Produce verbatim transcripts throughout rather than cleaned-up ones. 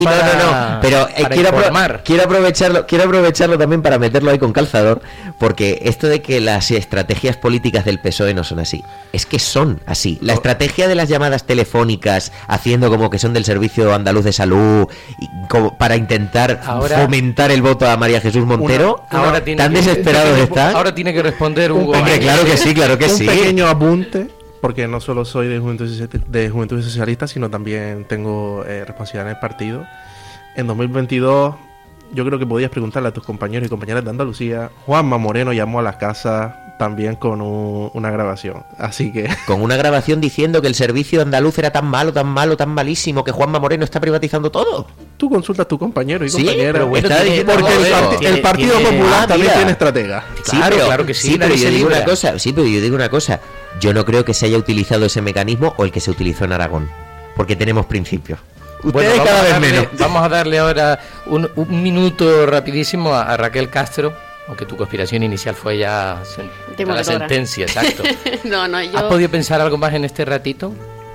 No, no, no, pero eh, quiero, apro- quiero aprovecharlo, quiero aprovecharlo también para meterlo ahí con calzador, porque esto de que las estrategias políticas del P S O E no son así, es que son así. La estrategia de las llamadas telefónicas, haciendo como que son del Servicio Andaluz de Salud, y como para intentar ahora, fomentar el voto a María Jesús Montero, una, una, ahora tiene tan que, desesperados están. Ahora tiene que responder Hugo. Hombre, claro que sí, claro que un sí. Un pequeño apunte. Porque no solo soy de Juventud, de Juventud Socialista, sino también tengo eh, responsabilidad en el partido. En dos mil veintidós, yo creo que podías preguntarle a tus compañeros y compañeras de Andalucía. Juanma Moreno llamó a la casa también con un, una grabación. Así que... Con una grabación diciendo que el servicio andaluz era tan malo, tan malo, tan malísimo, que Juanma Moreno está privatizando todo. Tú consultas a tus compañeros y sí, compañeras. Bueno, porque porque el, el, part- tiene, el Partido tiene, Popular ah, también mira. tiene estratega. Sí, claro, pero, claro que sí. sí pero yo digo una cosa, sí, pero yo digo una cosa. Yo no creo que se haya utilizado ese mecanismo o el que se utilizó en Aragón, porque tenemos principios. Ustedes bueno, cada vez darle, menos. Vamos a darle ahora un, un minuto rapidísimo a, a Raquel Castro, aunque tu conspiración inicial fue ya sen- la sentencia, exacto. no, no, yo... ¿Has podido pensar algo más en este ratito?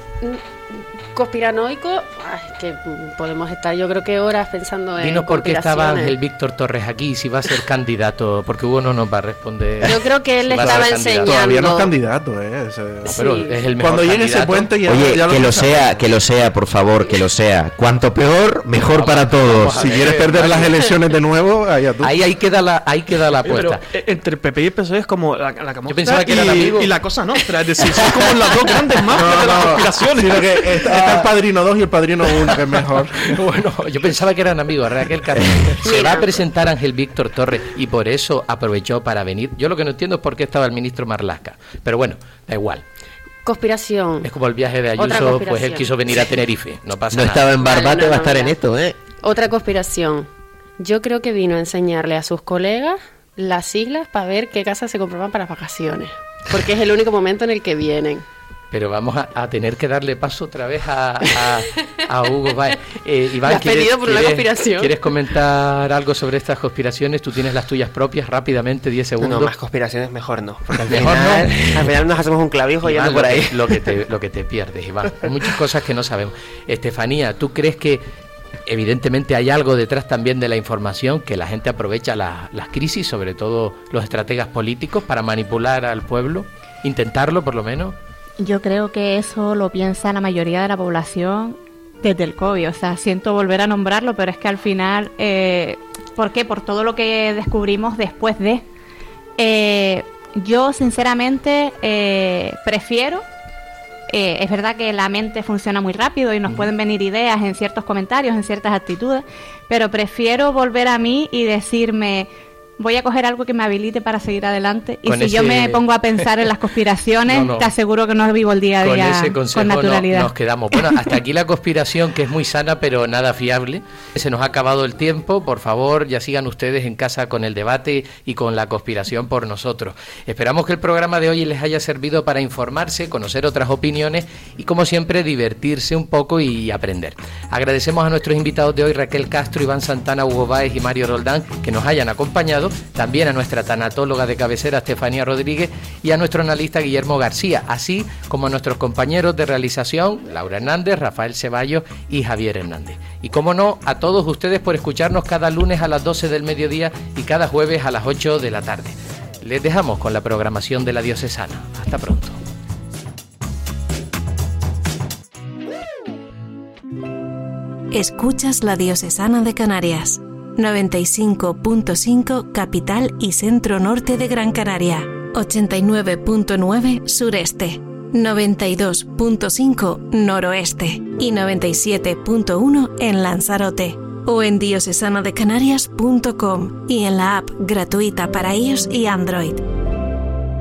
Conspiranoico, ay, que podemos estar yo creo que horas pensando en Dinos por qué estaba Ángel Víctor Torres aquí, si va a ser candidato, porque Hugo no nos va a responder. Yo creo que él le si estaba enseñando. Todavía no es candidato, eh. Ese... No, pero sí. Es el mejor Cuando llegue candidato. ese puente ya, Oye, ya lo que lo pensamos. sea, que lo sea, por favor, que lo sea. Cuanto peor, mejor vamos, para todos. Si ver, quieres perder vale. las elecciones de nuevo, allá tú. Ahí, ahí queda la, ahí queda la apuesta. Pero, entre el P P y el P S O E es como la, la Yo pensaba que eran y, amigos. y la cosa nostra, es decir, son como las dos grandes mafias No, de las no, conspiraciones. sino que está, está el Padrino dos y el Padrino uno, que es mejor. Bueno, yo pensaba que eran amigos. Raquel Castro. Se va a presentar Ángel Víctor Torres y por eso aprovechó para venir. Yo lo que no entiendo es por qué estaba el ministro Marlaska. Pero bueno, da igual. Conspiración. Es como el viaje de Ayuso, pues él quiso venir a Tenerife. No pasa No nada. estaba en Barbate, Vale, no, no, va a estar mira. en esto, ¿eh? Otra conspiración. Yo creo que vino a enseñarle a sus colegas las siglas para ver qué casas se compraban para vacaciones. Porque es el único momento en el que vienen. Pero vamos a, a tener que darle paso otra vez a, a, a Hugo Báez. Eh, Iván, Me has pedido por una ¿quieres, conspiración. ¿quieres comentar algo sobre estas conspiraciones? Tú tienes las tuyas propias, rápidamente, diez segundos. No, más conspiraciones mejor no. Porque al Mejor final, no. al final nos hacemos un clavijo Iván, yendo por lo ahí. que, lo, que te, lo que te pierdes, Iván. Hay muchas cosas que no sabemos. Estefanía, ¿tú crees que evidentemente hay algo detrás también de la información, que la gente aprovecha la, las crisis, sobre todo los estrategas políticos, para manipular al pueblo? Intentarlo, por lo menos. Yo creo que eso lo piensa la mayoría de la población desde el COVID. O sea, siento volver a nombrarlo, pero es que al final, eh, ¿por qué? Por todo lo que descubrimos después de... Eh, yo, sinceramente, eh, prefiero... Eh, es verdad que la mente funciona muy rápido y nos uh-huh. pueden venir ideas en ciertos comentarios, en ciertas actitudes, pero prefiero volver a mí y decirme... Voy a coger algo que me habilite para seguir adelante. Y con si ese... yo me pongo a pensar en las conspiraciones, no, no. te aseguro que no vivo el día a día con, ese consejo con naturalidad. No, nos quedamos. Bueno, hasta aquí la conspiración, que es muy sana, pero nada fiable. Se nos ha acabado el tiempo. Por favor, ya sigan ustedes en casa con el debate y con la conspiración por nosotros. Esperamos que el programa de hoy les haya servido para informarse, conocer otras opiniones y, como siempre, divertirse un poco y aprender. Agradecemos a nuestros invitados de hoy, Raquel Castro, Iván Santana, Hugo Báez y Mario Roldán, que nos hayan acompañado. También a nuestra tanatóloga de cabecera Estefanía Rodríguez y a nuestro analista Guillermo García, así como a nuestros compañeros de realización Laura Hernández, Rafael Ceballos y Javier Hernández. Y como no, a todos ustedes por escucharnos cada lunes a las doce del mediodía y cada jueves a las ocho de la tarde. Les dejamos con la programación de La Diocesana. Hasta pronto. Escuchas La Diocesana de Canarias. noventa y cinco punto cinco capital y centro norte de Gran Canaria, ochenta y nueve punto nueve sureste, noventa y dos punto cinco noroeste y noventa y siete punto uno en Lanzarote, o en diocesana de canarias punto com y en la app gratuita para iOS y Android.